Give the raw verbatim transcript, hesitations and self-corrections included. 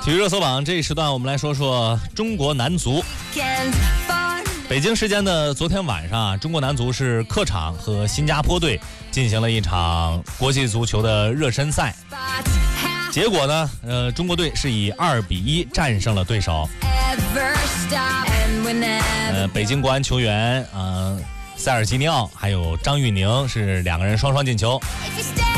体育热搜榜这一时段，我们来说说中国男足。北京时间的昨天晚上啊，中国男足是客场和新加坡队进行了一场国际足球的热身赛。结果呢，呃，中国队是以二比一战胜了对手。呃，北京国安球员呃塞尔吉尼奥还有张玉宁是两个人双双进球。